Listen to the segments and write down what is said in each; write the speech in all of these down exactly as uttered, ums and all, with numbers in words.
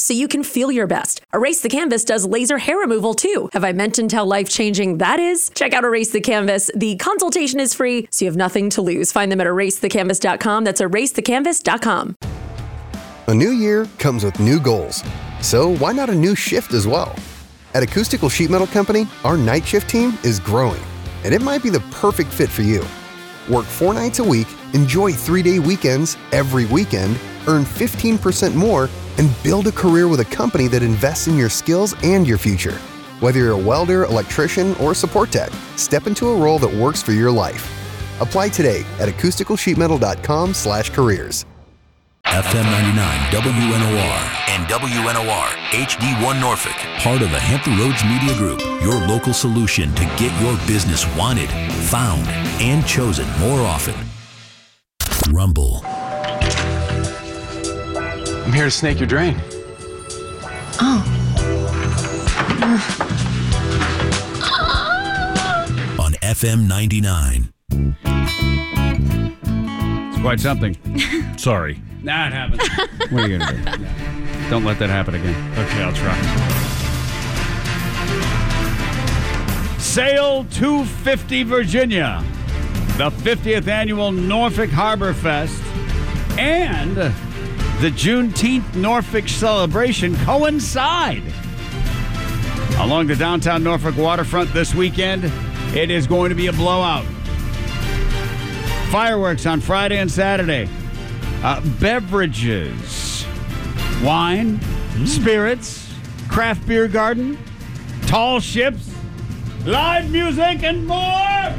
so you can feel your best. Erase the Canvas does laser hair removal too. Have I mentioned how life-changing that is? Check out Erase the Canvas. The consultation is free, so you have nothing to lose. Find them at erase the canvas dot com. That's erase the canvas dot com. A new year comes with new goals. So why not a new shift as well? At Acoustical Sheet Metal Company, our night shift team is growing, and it might be the perfect fit for you. Work four nights a week, enjoy three-day weekends every weekend, earn fifteen percent more, and build a career with a company that invests in your skills and your future. Whether you're a welder, electrician, or support tech, step into a role that works for your life. Apply today at acoustical sheet metal dot com slash careers. F M ninety-nine W N O R and W N O R H D one Norfolk, part of the Hampton Roads Media Group, your local solution to get your business wanted, found, and chosen more often. Rumble. I'm here to snake your drain. Oh. On F M ninety-nine. It's quite something. Sorry. Nah, it happens. What are you going to do? Don't let that happen again. Okay, I'll try. Sail two fifty Virginia, the fiftieth annual Norfolk Harbor Fest, and the Juneteenth Norfolk celebration coincide. Along the downtown Norfolk waterfront this weekend, it is going to be a blowout. Fireworks on Friday and Saturday. Uh, beverages, wine, mm. spirits, craft beer garden, tall ships, live music, and more.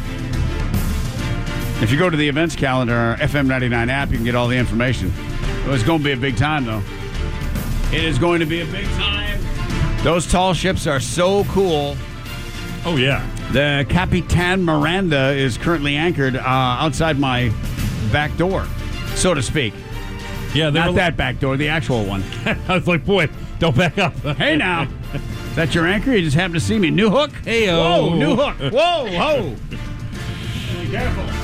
If you go to the events calendar, our F M ninety-nine app, you can get all the information. It's going to be a big time, though. It is going to be a big time. Those tall ships are so cool. Oh, yeah. The Capitan Miranda is currently anchored uh, outside my back door, so to speak. Yeah, not were... that back door, the actual one. I was like, boy, don't back up. Hey, now. Is that your anchor? You just happened to see me. New hook? Hey, Whoa, new hook. Whoa, whoa. Be careful.